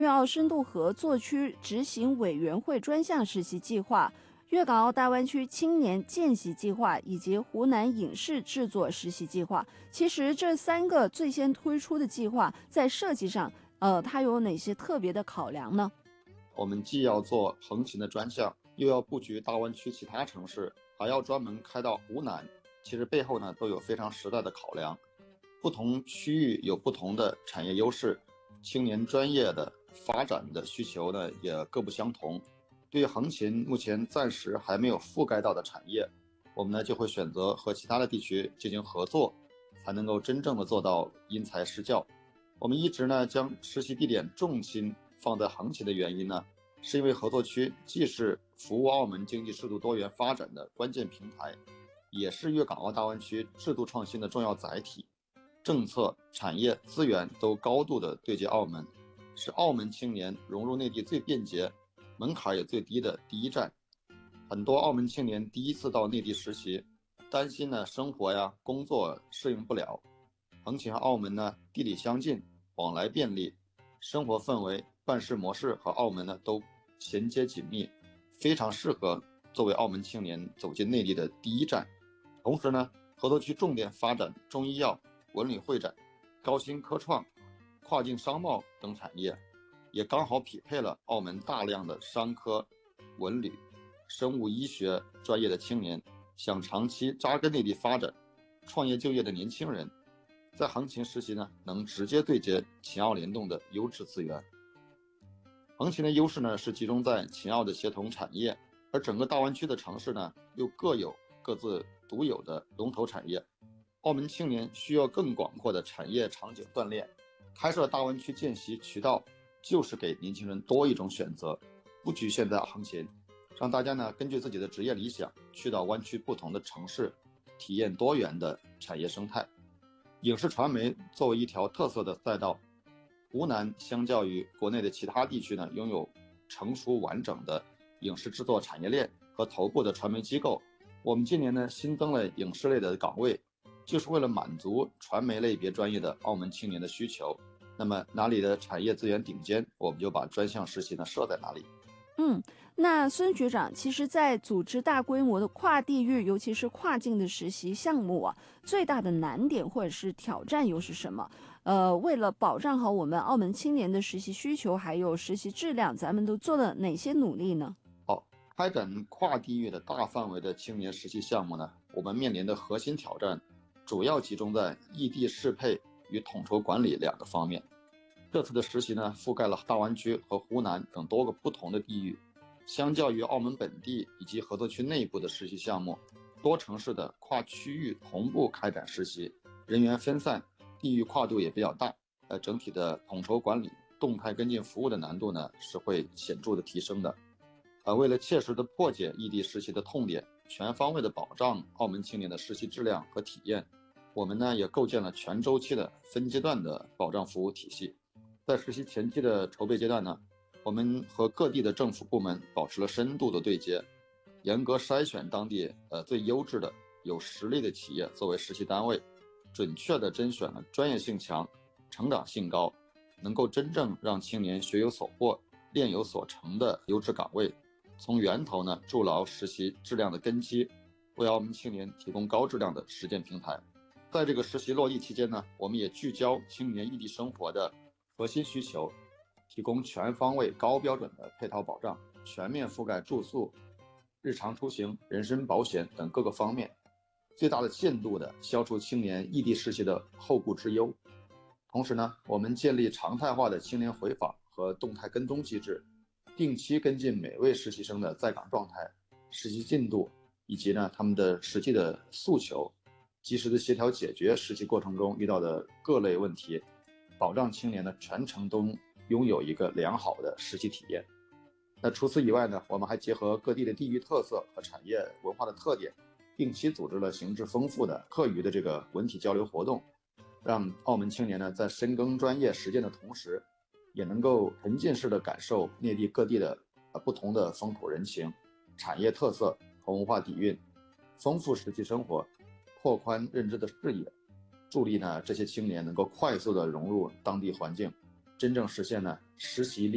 粤澳深度合作区执行委员会专项实习计划、粤港澳大湾区青年见习计划以及湖南影视制作实习计划。其实这3个最先推出的计划，在设计上，它有哪些特别的考量呢？ 我们既要做横琴的专项，又要布局大湾区其他城市，还要专门开到湖南。其实背后呢都有非常实在的考量。不同区域有不同的产业优势，青年专业的发展的需求呢也各不相同。对于横琴目前暂时还没有覆盖到的产业，我们呢就会选择和其他的地区进行合作，才能够真正的做到因材施教。我们一直呢将实习地点重心放在横琴的原因呢，是因为合作区既是服务澳门经济适度多元发展的关键平台，也是粤港澳大湾区制度创新的重要载体，政策、产业、资源都高度的对接澳门，是澳门青年融入内地最便捷、门槛也最低的第一站。很多澳门青年第一次到内地实习，担心呢生活呀、工作适应不了。横琴和澳门呢地理相近，往来便利，生活氛围、办事模式和澳门呢都衔接紧密，非常适合作为澳门青年走进内地的第一站。同时呢，合作区重点发展中医药、文旅会展、高新科创、跨境商贸等产业，也刚好匹配了澳门大量的商科、文旅、生物医学专业的青年，想长期扎根内地发展、创业就业的年轻人，在横琴实习呢，能直接对接秦澳联动的优质资源。横琴的优势呢是集中在秦澳的协同产业，而整个大湾区的城市呢又各有各自独有的龙头产业。澳门青年需要更广阔的产业场景锻炼，开设大湾区见习渠道就是给年轻人多一种选择，不局限在横琴，让大家呢根据自己的职业理想去到湾区不同的城市，体验多元的产业生态。影视传媒作为一条特色的赛道，湖南相较于国内的其他地区呢，拥有成熟完整的影视制作产业链和头部的传媒机构。我们今年呢新增了影视类的岗位，就是为了满足传媒类别专业的澳门青年的需求。那么哪里的产业资源顶尖，我们就把专项实习呢设在哪里。 嗯，那孙局长，其实在组织大规模的跨地域，尤其是跨境的实习项目啊，最大的难点或者是挑战又是什么？为了保障好我们澳门青年的实习需求，还有实习质量，咱们都做了哪些努力呢？ 好，开展跨地域的大范围的青年实习项目呢，我们面临的核心挑战主要集中在异地适配与统筹管理2个方面。这次的实习呢，覆盖了大湾区和湖南等多个不同的地域。相较于澳门本地以及合作区内部的实习项目，多城市的跨区域同步开展实习，人员分散，地域跨度也比较大。整体的统筹管理、动态跟进服务的难度呢，是会显著的提升的。为了切实的破解异地实习的痛点，全方位的保障澳门青年的实习质量和体验，我们呢也构建了全周期的分阶段的保障服务体系。在实习前期的筹备阶段呢，我们和各地的政府部门保持了深度的对接，严格筛选当地最优质的、有实力的企业作为实习单位，准确地甄选了专业性强、成长性高，能够真正让青年学有所获、练有所成的优质岗位，从源头呢筑牢实习质量的根基，为澳门青年提供高质量的实践平台。在这个实习落地期间呢，我们也聚焦青年异地生活的核心需求，提供全方位高标准的配套保障，全面覆盖住宿、日常出行、人身保险等各个方面，最大的限度的消除青年异地实习的后顾之忧。同时呢，我们建立常态化的青年回访和动态跟踪机制，定期跟进每位实习生的在岗状态、实习进度以及呢他们的实际的诉求，及时的协调解决实习过程中遇到的各类问题，保障青年呢全程都拥有一个良好的实习体验。那除此以外呢，我们还结合各地的地域特色和产业文化的特点，定期组织了形式丰富的课余的这个文体交流活动，让澳门青年呢在深耕专业实践的同时，也能够沉浸式的感受内地各地的不同的风土人情、产业特色和文化底蕴，丰富实际生活，拓宽认知的视野，助力呢这些青年能够快速的融入当地环境，真正实现呢实习